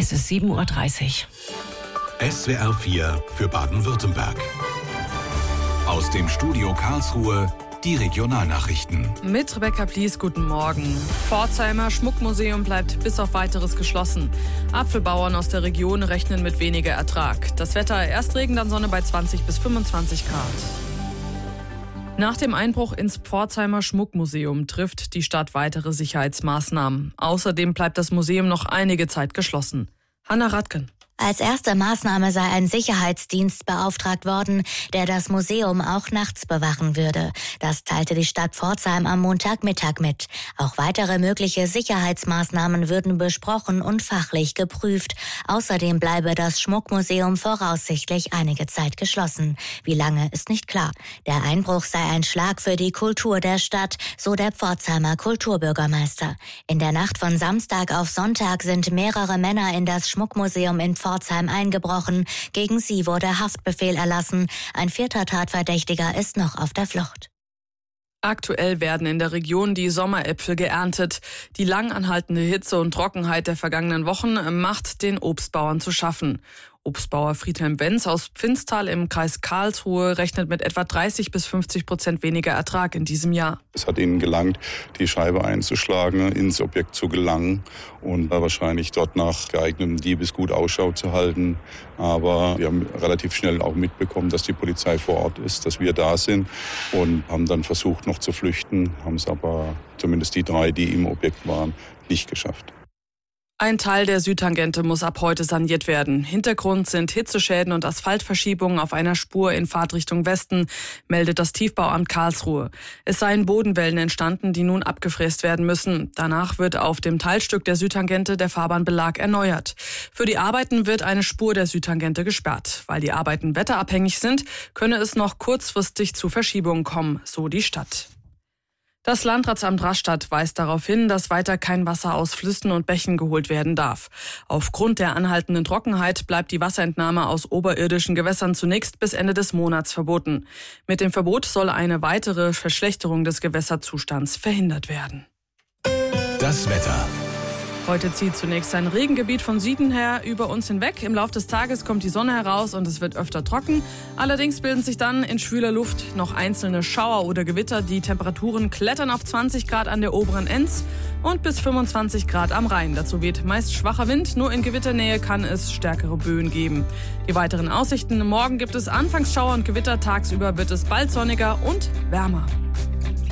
Es ist 7:30 Uhr. SWR 4 für Baden-Württemberg. Aus dem Studio Karlsruhe die Regionalnachrichten. Mit Rebecca Plies, guten Morgen. Pforzheimer Schmuckmuseum bleibt bis auf Weiteres geschlossen. Apfelbauern aus der Region rechnen mit weniger Ertrag. Das Wetter, erst Regen, dann Sonne bei 20 bis 25 Grad. Nach dem Einbruch ins Pforzheimer Schmuckmuseum trifft die Stadt weitere Sicherheitsmaßnahmen. Außerdem bleibt das Museum noch einige Zeit geschlossen. Hanna Radken. Als erste Maßnahme sei ein Sicherheitsdienst beauftragt worden, der das Museum auch nachts bewachen würde. Das teilte die Stadt Pforzheim am Montagmittag mit. Auch weitere mögliche Sicherheitsmaßnahmen würden besprochen und fachlich geprüft. Außerdem bleibe das Schmuckmuseum voraussichtlich einige Zeit geschlossen. Wie lange, ist nicht klar. Der Einbruch sei ein Schlag für die Kultur der Stadt, so der Pforzheimer Kulturbürgermeister. In der Nacht von Samstag auf Sonntag sind mehrere Männer in das Schmuckmuseum in Pforzheim eingebrochen. Gegen sie wurde Haftbefehl erlassen. Ein 4. Tatverdächtiger ist noch auf der Flucht. Aktuell werden in der Region die Sommeräpfel geerntet. Die lang anhaltende Hitze und Trockenheit der vergangenen Wochen macht den Obstbauern zu schaffen. Obstbauer Friedhelm Wenz aus Pfinztal im Kreis Karlsruhe rechnet mit etwa 30-50% weniger Ertrag in diesem Jahr. Es hat ihnen gelangt, die Scheibe einzuschlagen, ins Objekt zu gelangen und wahrscheinlich dort nach geeignetem Diebes gut Ausschau zu halten. Aber wir haben relativ schnell auch mitbekommen, dass die Polizei vor Ort ist, dass wir da sind und haben dann versucht noch zu flüchten, haben es aber zumindest die 3, die im Objekt waren, nicht geschafft. Ein Teil der Südtangente muss ab heute saniert werden. Hintergrund sind Hitzeschäden und Asphaltverschiebungen auf einer Spur in Fahrtrichtung Westen, meldet das Tiefbauamt Karlsruhe. Es seien Bodenwellen entstanden, die nun abgefräst werden müssen. Danach wird auf dem Teilstück der Südtangente der Fahrbahnbelag erneuert. Für die Arbeiten wird eine Spur der Südtangente gesperrt. Weil die Arbeiten wetterabhängig sind, könne es noch kurzfristig zu Verschiebungen kommen, so die Stadt. Das Landratsamt Rastatt weist darauf hin, dass weiter kein Wasser aus Flüssen und Bächen geholt werden darf. Aufgrund der anhaltenden Trockenheit bleibt die Wasserentnahme aus oberirdischen Gewässern zunächst bis Ende des Monats verboten. Mit dem Verbot soll eine weitere Verschlechterung des Gewässerzustands verhindert werden. Das Wetter. Heute zieht zunächst ein Regengebiet von Süden her über uns hinweg. Im Laufe des Tages kommt die Sonne heraus und es wird öfter trocken. Allerdings bilden sich dann in schwüler Luft noch einzelne Schauer oder Gewitter. Die Temperaturen klettern auf 20 Grad an der oberen Enns und bis 25 Grad am Rhein. Dazu weht meist schwacher Wind. Nur in Gewitternähe kann es stärkere Böen geben. Die weiteren Aussichten: Morgen gibt es anfangs Schauer und Gewitter. Tagsüber wird es bald sonniger und wärmer.